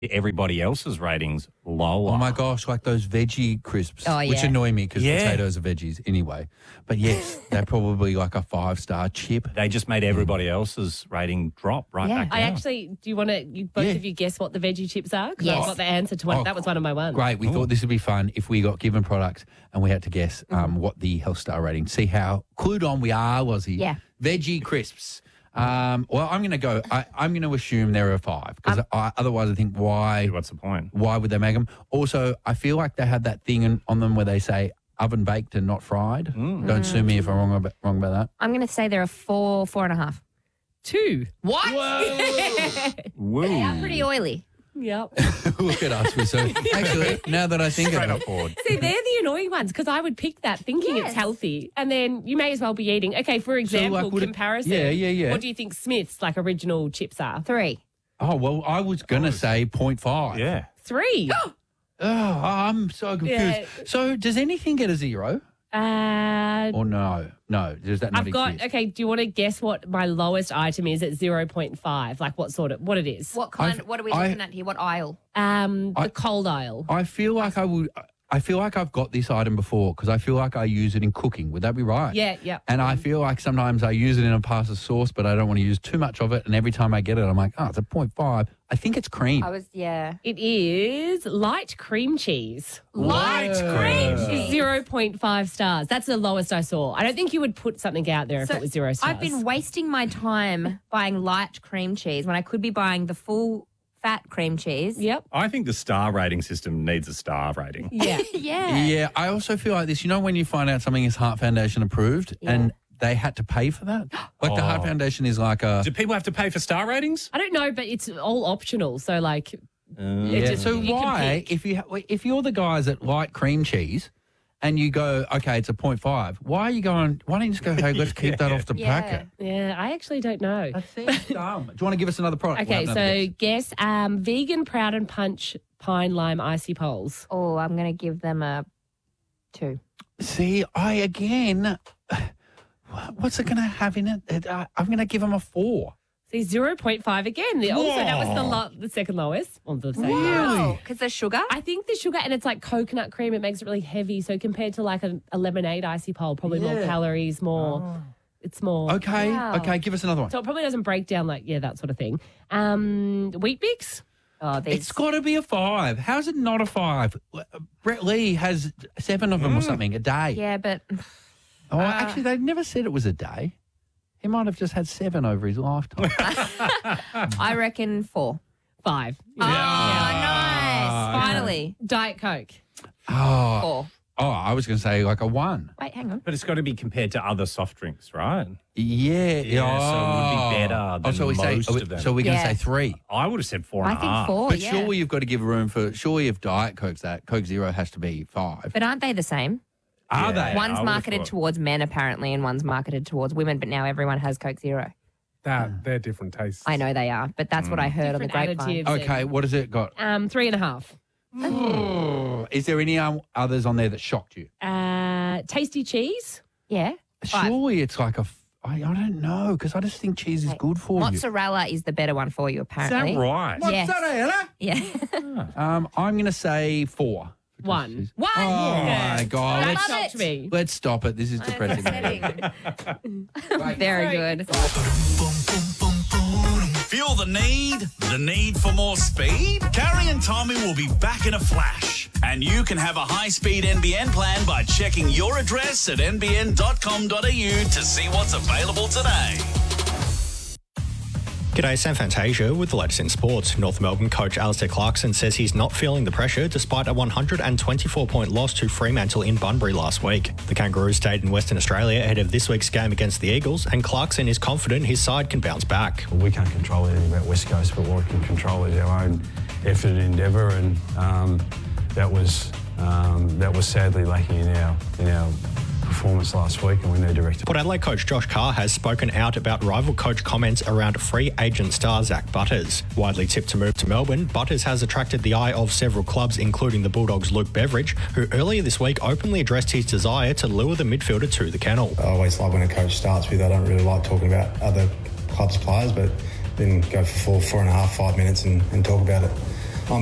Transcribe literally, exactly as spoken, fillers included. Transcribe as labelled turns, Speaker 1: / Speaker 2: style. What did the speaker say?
Speaker 1: everybody else's ratings lower.
Speaker 2: Oh, my gosh, like those veggie crisps,
Speaker 3: Oh,
Speaker 2: which
Speaker 3: yeah.
Speaker 2: annoy me because
Speaker 1: Yeah.
Speaker 2: potatoes are veggies anyway. But yes, they're probably like a five-star chip.
Speaker 1: They just made everybody else's rating drop right
Speaker 3: Yeah.
Speaker 1: back
Speaker 4: I
Speaker 1: down.
Speaker 4: actually, do you want to, you, both
Speaker 2: Yeah.
Speaker 4: of you guess what the veggie chips are? Because
Speaker 3: Yes.
Speaker 4: I've got the answer to one.
Speaker 2: Oh,
Speaker 4: that was one of my ones.
Speaker 2: Great. We thought this would be fun if we got given products and we had to guess
Speaker 3: Mm-hmm.
Speaker 2: um, what the health star rating. See how clued on we are, Lozzie.
Speaker 3: Yeah.
Speaker 2: Veggie crisps. Um, well, I'm going to go. I, I'm going to assume there are five because
Speaker 3: Um,
Speaker 2: I, otherwise I think why
Speaker 1: What's the point?
Speaker 2: why would they make them? Also, I feel like they had that thing in, on them where they say oven baked and not fried.
Speaker 3: Mm.
Speaker 2: Don't sue me if I'm wrong about, wrong about that.
Speaker 3: I'm going to say there are four, four and a half.
Speaker 4: Two.
Speaker 3: What?
Speaker 1: Woo.
Speaker 3: They are pretty oily.
Speaker 4: Yep.
Speaker 2: Look at us. We're so actually now that I think
Speaker 1: Straight
Speaker 2: of
Speaker 1: up
Speaker 2: it,
Speaker 1: board.
Speaker 4: See, they're the annoying ones because I would pick that thinking
Speaker 3: Yes.
Speaker 4: it's healthy, and then you may as well be eating. Okay, for example,
Speaker 2: would it-
Speaker 4: comparison.
Speaker 2: yeah, yeah, yeah.
Speaker 4: What do you think Smith's like original chips are?
Speaker 3: Three.
Speaker 2: oh well, I was going to say point five.
Speaker 1: Yeah.
Speaker 4: Three.
Speaker 2: Oh, I'm so confused.
Speaker 4: Yeah.
Speaker 2: So does anything get a zero
Speaker 4: Uh,
Speaker 2: or no? No, does that not
Speaker 4: I've got.
Speaker 2: exist?
Speaker 4: Okay, do you want to guess what my lowest item is at zero point five? Like what sort of what it is?
Speaker 3: What kind?
Speaker 2: I've-
Speaker 3: what are we
Speaker 2: I-
Speaker 3: looking at here? What aisle?
Speaker 4: Um, the
Speaker 2: I-
Speaker 4: cold aisle.
Speaker 2: I feel like I would. I feel like I've got this item before because I feel like I use it in cooking. Would that be right?
Speaker 4: Yeah, yeah.
Speaker 2: And I feel like sometimes I use it in a pasta sauce, but I don't want to use too much of it. And every time I get it, I'm like, oh, it's a point five. I think it's cream.
Speaker 3: I was, yeah.
Speaker 4: It is light cream cheese.
Speaker 3: Light cream cheese.
Speaker 4: zero point five stars. That's the lowest I saw. I don't think you would put something out there if
Speaker 3: So
Speaker 4: it was zero stars.
Speaker 3: I've been wasting my time buying light cream cheese when I could be buying the full fat cream cheese.
Speaker 4: Yep.
Speaker 1: I think the star rating system needs a star rating.
Speaker 4: Yeah.
Speaker 3: Yeah.
Speaker 2: Yeah, I also feel like this. You know, when you find out something is Heart Foundation approved and they had to pay for that? Like the Heart
Speaker 1: Oh.
Speaker 2: Foundation is like a.
Speaker 1: Do people have to pay for star ratings?
Speaker 4: I don't know, but it's all optional. So like, it
Speaker 2: Yeah,
Speaker 4: just-
Speaker 2: so
Speaker 4: you can
Speaker 2: why,
Speaker 4: pick.
Speaker 2: if, you, ha- if you're the guys that like cream cheese and you go, okay, it's a point five, why are you going, why don't you just go, hey, let's keep that off the
Speaker 3: Yeah.
Speaker 2: packet?
Speaker 4: Yeah, I actually don't know.
Speaker 2: That seems dumb. Do you want to give us another product?
Speaker 4: Okay,
Speaker 2: We'll have
Speaker 4: so
Speaker 2: another guess.
Speaker 4: guess um, vegan Proud and Punch pine lime icy poles.
Speaker 3: Oh, I'm going to give them a two.
Speaker 2: See, I again, what's it going to have in it? It, uh, I'm going to give them a four.
Speaker 4: See, zero point five again. The- Also, that was the lo- the second lowest. On the same
Speaker 3: Oh, because there's sugar?
Speaker 4: I think the sugar and it's like coconut cream. It makes it really heavy. So compared to like a, a lemonade icy pole, probably more
Speaker 2: Yeah.
Speaker 4: calories, more. It's more.
Speaker 2: Okay,
Speaker 3: Wow.
Speaker 2: okay, give us another one.
Speaker 4: So it probably doesn't break down like yeah that sort of thing. Um, Wheat Bix.
Speaker 3: Oh, these.
Speaker 2: It's got to be a five. How's it not a five? Brett Lee has seven of them or something a day.
Speaker 3: Yeah, but
Speaker 2: Oh, actually, they never said it was a day. He might have just had seven over his lifetime.
Speaker 3: I reckon four.
Speaker 4: Five.
Speaker 3: Oh, nice. Finally.
Speaker 4: Diet Coke.
Speaker 2: oh,
Speaker 3: Four.
Speaker 2: oh, I was going to say like a one.
Speaker 3: Wait, hang on.
Speaker 1: But it's got to be compared to other soft drinks, right?
Speaker 2: Yeah,
Speaker 1: Yeah, so it would be better
Speaker 2: Oh,
Speaker 1: than
Speaker 2: so we say,
Speaker 1: most
Speaker 2: are we-
Speaker 1: of them.
Speaker 2: So we're going to
Speaker 3: Yeah.
Speaker 2: say three.
Speaker 1: I would have said four and
Speaker 3: I
Speaker 1: a
Speaker 3: think
Speaker 1: half.
Speaker 3: four,
Speaker 2: But
Speaker 3: yeah.
Speaker 2: surely you've got to give room for. Surely if Diet Coke's that Coke Zero has to be five.
Speaker 3: But aren't they the same?
Speaker 1: Are
Speaker 2: Yeah.
Speaker 1: they?
Speaker 3: One's
Speaker 1: I would've
Speaker 3: marketed
Speaker 1: thought-
Speaker 3: towards men, apparently, and one's marketed towards women, but now everyone has Coke Zero.
Speaker 5: That they're different tastes.
Speaker 3: I know they are, but that's what I heard on the
Speaker 4: Different
Speaker 3: grapevine.
Speaker 4: additives.
Speaker 2: Okay, what has it got?
Speaker 4: Um, three and a half.
Speaker 2: Is there any um, others on there that shocked you?
Speaker 4: Uh, tasty cheese.
Speaker 3: Yeah. Five.
Speaker 2: Surely it's like a. f- I, I don't know because I just think cheese is good for you.
Speaker 3: Mozzarella is the better one for you,
Speaker 1: Is
Speaker 3: apparently.
Speaker 1: that right?
Speaker 3: Yes.
Speaker 2: Mozzarella?
Speaker 3: Yeah.
Speaker 2: Um, I'm going to say four.
Speaker 4: One.
Speaker 3: One.
Speaker 2: Oh my god!
Speaker 4: That
Speaker 2: Let's,
Speaker 3: love
Speaker 4: shocked
Speaker 3: it.
Speaker 4: me.
Speaker 2: let's stop it. This is depressing.
Speaker 3: Very good.
Speaker 6: Feel the need? The need for more speed? Carrie and Tommy will be back in a flash. And you can have a high-speed N B N plan by checking your address at n b n dot com dot a u to see what's available today.
Speaker 7: G'day, Sam Fantasia with the latest in sports. North Melbourne coach Alistair Clarkson says he's not feeling the pressure despite a one hundred twenty-four point loss to Fremantle in Bunbury last week. The Kangaroos stayed in Western Australia ahead of this week's game against the Eagles, and Clarkson is confident his side can bounce back.
Speaker 8: We can't control anything about West Coast, but what we can control is our own effort and endeavour, and um, that was um, that was sadly lacking in our in our performance last week, and we need to rectify.
Speaker 7: Port Adelaide coach Josh Carr has spoken out about rival coach comments around free agent star Zach Butters. Widely tipped to move to Melbourne, Butters has attracted the eye of several clubs, including the Bulldogs' Luke Beveridge, who earlier this week openly addressed his desire to lure the midfielder to the kennel.
Speaker 8: I always like when a coach starts with, I don't really like talking about other clubs' players, but then go for four, four and a half, five minutes and, and talk about it.